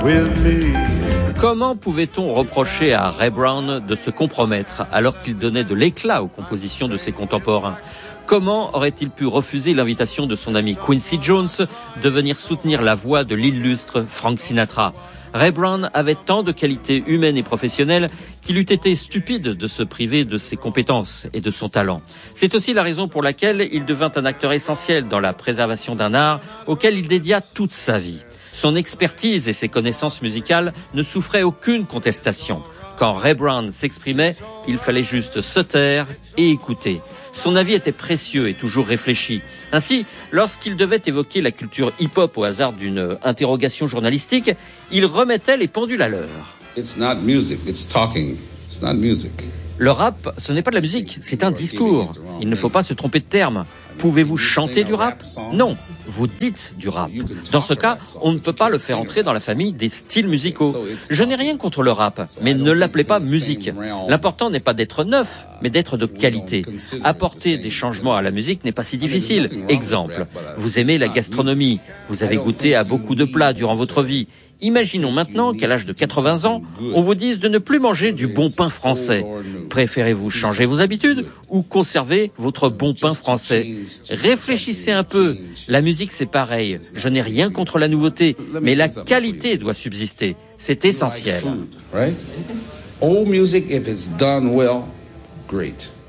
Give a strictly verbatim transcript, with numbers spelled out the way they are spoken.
Comment pouvait-on reprocher à Ray Brown de se compromettre alors qu'il donnait de l'éclat aux compositions de ses contemporains ? Comment aurait-il pu refuser l'invitation de son ami Quincy Jones de venir soutenir la voix de l'illustre Frank Sinatra ? Ray Brown avait tant de qualités humaines et professionnelles qu'il eût été stupide de se priver de ses compétences et de son talent. C'est aussi la raison pour laquelle il devint un acteur essentiel dans la préservation d'un art auquel il dédia toute sa vie. Son expertise et ses connaissances musicales ne souffraient aucune contestation. Quand Ray Brown s'exprimait, il fallait juste se taire et écouter. Son avis était précieux et toujours réfléchi. Ainsi, lorsqu'il devait évoquer la culture hip-hop au hasard d'une interrogation journalistique, il remettait les pendules à l'heure. It's not music, it's talking. It's not music. Le rap, ce n'est pas de la musique, c'est un discours. Il ne faut pas se tromper de terme. Pouvez-vous chanter du rap ? Non, vous dites du rap. Dans ce cas, on ne peut pas le faire entrer dans la famille des styles musicaux. Je n'ai rien contre le rap, mais ne l'appelez pas musique. L'important n'est pas d'être neuf, mais d'être de qualité. Apporter des changements à la musique n'est pas si difficile. Exemple, vous aimez la gastronomie, vous avez goûté à beaucoup de plats durant votre vie. Imaginons maintenant qu'à l'âge de quatre-vingts ans, on vous dise de ne plus manger du bon pain français. Préférez-vous changer vos habitudes ou conserver votre bon pain français ? Réfléchissez un peu. La musique, c'est pareil. Je n'ai rien contre la nouveauté, mais la qualité doit subsister. C'est essentiel. Old music, if it's done well, great.